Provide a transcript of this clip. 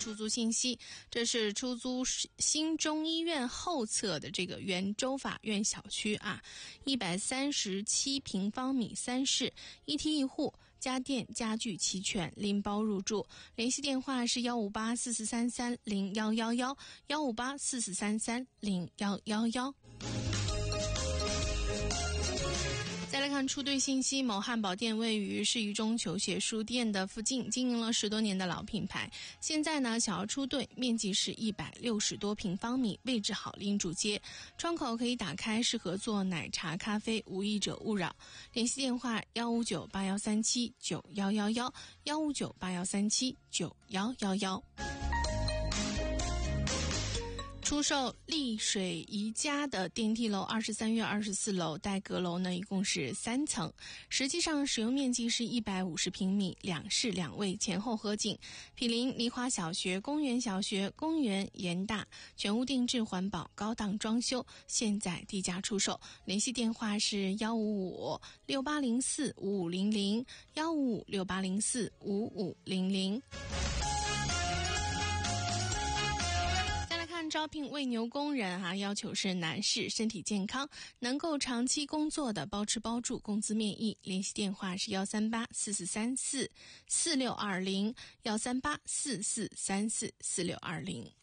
出租信息，这是出租新中医院后侧的这个圆州法院小区啊，137平方米3室，1梯1户，家电家具齐全，拎包入住。联系电话是15844330111，15844330111。再来看出队信息，某汉堡店位于市一中求学书店的附近，经营了10多年的老品牌。现在呢，想要出队，面积是160多平方米，位置好，临主街，窗口可以打开，适合做奶茶、咖啡，无益者勿扰。联系电话15981379111，15981379111。出售丽水宜家的电梯楼23月24楼带阁楼呢，一共是3层，实际上使用面积是150平米，2室2卫，前后合景，毗邻梨花小学、公园小学、公园严大，全屋定制环保，高档装修，现在低价出售。联系电话是15568045500，15568045500。招聘喂牛工人要求是男士，身体健康，能够长期工作的，包吃包住，工资面议。联系电话是13844344620，13844344620。